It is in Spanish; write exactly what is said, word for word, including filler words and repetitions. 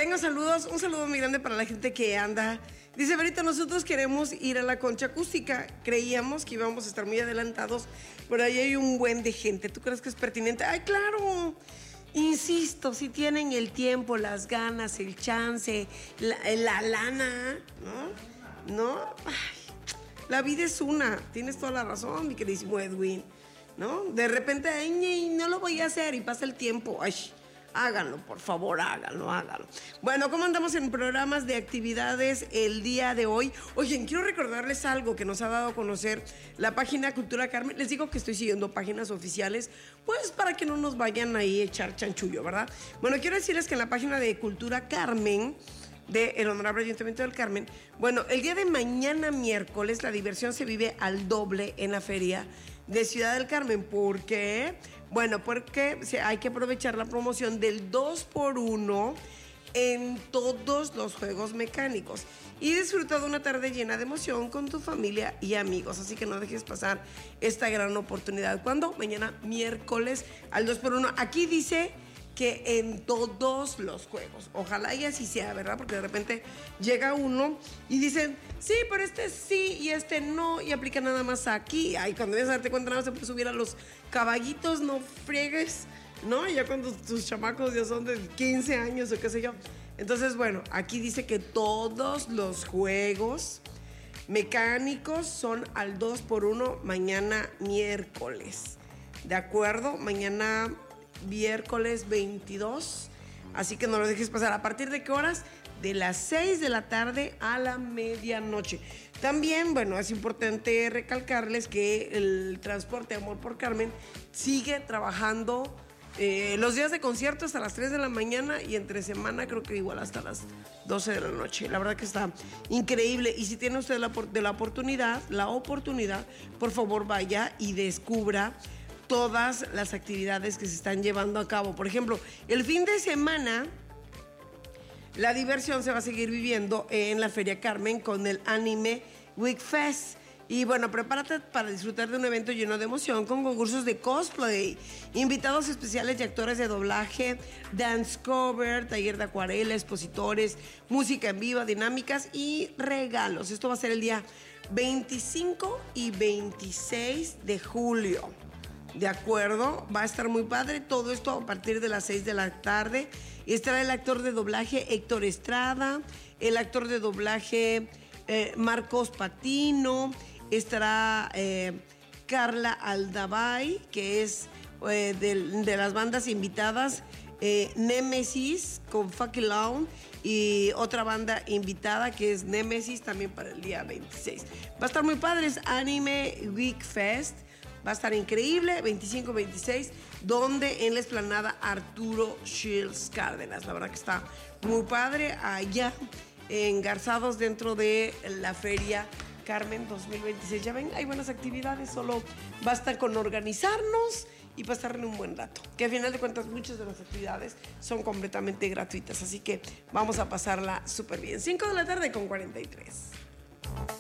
Tengo saludos, un saludo muy grande para la gente que anda. Dice Verita, nosotros queremos ir a la concha acústica. Creíamos que íbamos a estar muy adelantados, pero ahí hay un buen de gente. ¿Tú crees que es pertinente? ¡Ay, claro! Insisto, si tienen el tiempo, las ganas, el chance, la, la lana, ¿no? ¿No? Ay, la vida es una. Tienes toda la razón, mi queridísimo Edwin, ¿no? De repente, ay, no lo voy a hacer y pasa el tiempo. Ay, háganlo, por favor, háganlo, háganlo. Bueno, ¿cómo andamos en programas de actividades el día de hoy? Oye, quiero recordarles algo que nos ha dado a conocer la página Cultura Carmen. Les digo que estoy siguiendo páginas oficiales, pues para que no nos vayan ahí a echar chanchullo, ¿verdad? Bueno, quiero decirles que en la página de Cultura Carmen, del Honorable Ayuntamiento del Carmen, bueno, el día de mañana miércoles la diversión se vive al doble en la feria de Ciudad del Carmen. ¿Por qué? Bueno, porque hay que aprovechar la promoción del dos por uno en todos los juegos mecánicos y disfrutar de una tarde llena de emoción con tu familia y amigos. Así que no dejes pasar esta gran oportunidad. ¿Cuándo? Mañana miércoles al dos por uno. Aquí dice que en todos los juegos. Ojalá y así sea, ¿verdad? Porque de repente llega uno y dicen, sí, pero este sí y este no, y aplica nada más aquí. Ay, cuando vienes a darte cuenta, nada más se puede subir a los caballitos, no friegues, ¿no? Ya cuando tus chamacos ya son de quince años o qué sé yo. Entonces, bueno, aquí dice que todos los juegos mecánicos son al dos por uno mañana miércoles. ¿De acuerdo? Mañana miércoles veintidós, así que no lo dejes pasar. ¿A partir de qué horas? De las seis de la tarde a la medianoche. También, bueno, es importante recalcarles que el Transporte Amor por Carmen sigue trabajando eh, los días de concierto hasta las tres de la mañana y entre semana creo que igual hasta las doce de la noche. La verdad que está increíble. Y si tiene usted la, de la oportunidad, la oportunidad, por favor vaya y descubra todas las actividades que se están llevando a cabo. Por ejemplo, el fin de semana la diversión se va a seguir viviendo en la Feria Carmen con el Anime Week Fest. Y bueno, prepárate para disfrutar de un evento lleno de emoción con concursos de cosplay, invitados especiales y actores de doblaje, dance cover, taller de acuarela, expositores, música en vivo, dinámicas y regalos. Esto va a ser el día veinticinco y veintiséis de julio. De acuerdo, va a estar muy padre. Todo esto a partir de las seis de la tarde. Estará el actor de doblaje Héctor Estrada, el actor de doblaje eh, Marcos Patino, estará eh, Carla Aldabay, que es eh, de, de las bandas invitadas, eh, Némesis con Fucky Lounge y otra banda invitada que es Némesis también para el día veintiséis. Va a estar muy padre, es Anime Week Fest. Va a estar increíble, veinticinco veintiséis, donde en la explanada Arturo Shields Cárdenas. La verdad que está muy padre, allá engarzados dentro de la Feria Carmen dos mil veintiséis. Ya ven, hay buenas actividades, solo basta con organizarnos y pasar en un buen rato. Que al final de cuentas muchas de las actividades son completamente gratuitas, así que vamos a pasarla súper bien. cinco de la tarde con cuarenta y tres.